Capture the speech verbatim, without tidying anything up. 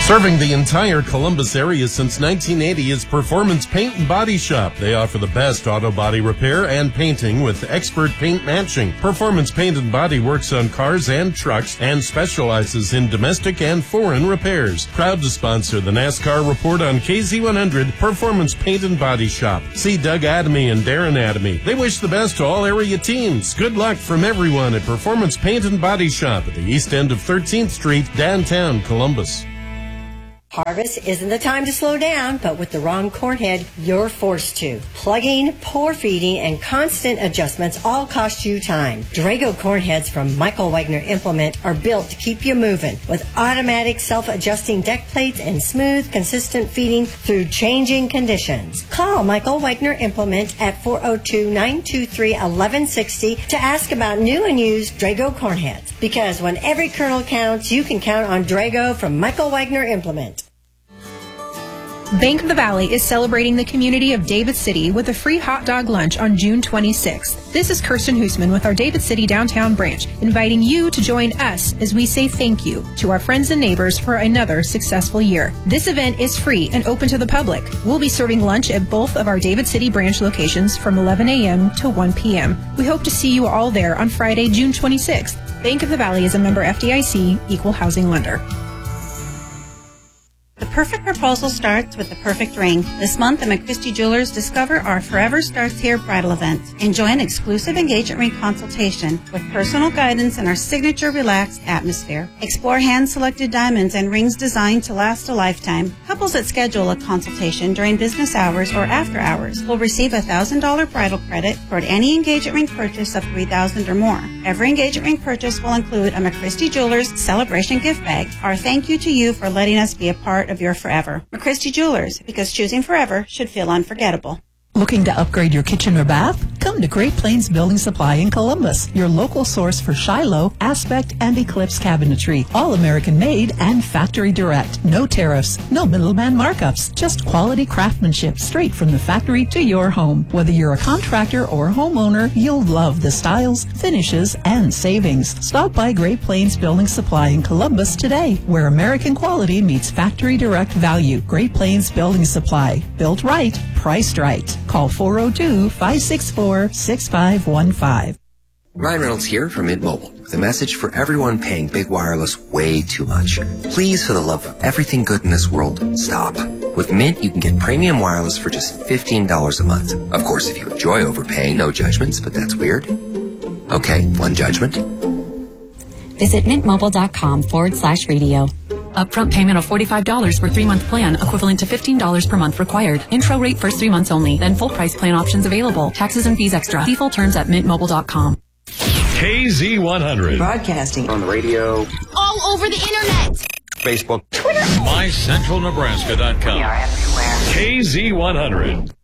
Serving the entire Columbus area since nineteen eighty is Performance Paint and Body Shop. They offer the best auto body repair and painting with expert paint matching. Performance Paint and Body works on cars and trucks and specializes in domestic and foreign repairs. Proud to sponsor the NASCAR Report on K Z one hundred, Performance Paint and Body Shop. See Doug Adamy and Darren Adamy. They wish the best to all area teams. Good luck from everyone at Performance Paint and Body Shop at the east end of thirteenth Street, downtown Columbus. Harvest isn't the time to slow down, but with the wrong corn head, you're forced to. Plugging, pour feeding, and constant adjustments all cost you time. Drago corn heads from Michael Wagner Implement are built to keep you moving with automatic self-adjusting deck plates and smooth, consistent feeding through changing conditions. Call Michael Wagner Implement at four oh two, nine two three, one one six oh to ask about new and used Drago corn heads. Because when every kernel counts, you can count on Drago from Michael Wagner Implement. Bank of the Valley is celebrating the community of David City with a free hot dog lunch on June twenty-sixth. This is Kirsten Hoosman with our David City downtown branch, inviting you to join us as we say thank you to our friends and neighbors for another successful year. This event is free and open to the public. We'll be serving lunch at both of our David City branch locations from eleven a.m. to one p.m. We hope to see you all there on Friday, June twenty-sixth. Bank of the Valley is a member F D I C, equal housing lender. The perfect proposal starts with the perfect ring. This month at McChristie Jewelers, discover our Forever Starts Here bridal event. Enjoy an exclusive engagement ring consultation with personal guidance and our signature relaxed atmosphere. Explore hand-selected diamonds and rings designed to last a lifetime. Couples that schedule a consultation during business hours or after hours will receive a one thousand dollars bridal credit toward any engagement ring purchase of three thousand dollars or more. Every engagement ring purchase will include a McChristie Jewelers celebration gift bag. Our thank you to you for letting us be a part of your forever. McChristie Jewelers, because choosing forever should feel unforgettable. Looking to upgrade your kitchen or bath? Come to Great Plains Building Supply in Columbus, your local source for Shiloh, Aspect, and Eclipse cabinetry. All American made and factory direct. No tariffs, no middleman markups, just quality craftsmanship straight from the factory to your home. Whether you're a contractor or homeowner, you'll love the styles, finishes, and savings. Stop by Great Plains Building Supply in Columbus today, where American quality meets factory direct value. Great Plains Building Supply. Built right, priced right. Call four oh two, five six four, six five one five. Ryan Reynolds here from Mint Mobile with a message for everyone paying big wireless way too much. Please, for the love of everything good in this world, stop. With Mint, you can get premium wireless for just fifteen dollars a month. Of course, if you enjoy overpaying, no judgments, but that's weird. Okay, one judgment. Visit mintmobile.com forward slash radio. Upfront payment of forty-five dollars for three-month plan, equivalent to fifteen dollars per month required. Intro rate first three months only, then full price plan options available. Taxes and fees extra. See full terms at mint mobile dot com. K Z one hundred. Broadcasting on the radio. All over the internet. Facebook. Twitter. my central nebraska dot com. We are everywhere. K Z one hundred.